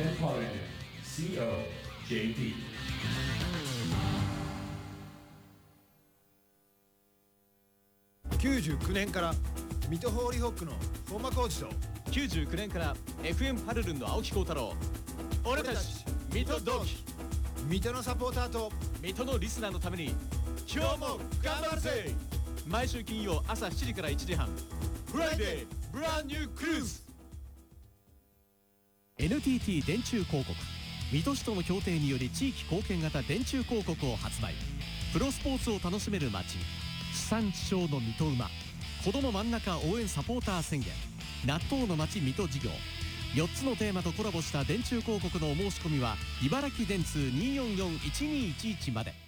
Metropolitan COJP。 99年から水戸ホーリーホックの本間浩二と 99年から FM パルルンの青木幸太郎。俺たち水戸同期、 水戸のサポーターと水戸のリスナーのために今日も頑張るぜ。毎週金曜朝7時から1時半、フライデーブランニュークルーズ。 NTT 電柱広告、水戸市との協定により地域貢献型電柱広告を発売。プロスポーツを楽しめる街、地産地消の水戸馬、子ども真ん中応援サポーター宣言、納豆の街水戸事業、4つのテーマとコラボした電柱広告のお申し込みは茨城電通244-1211まで。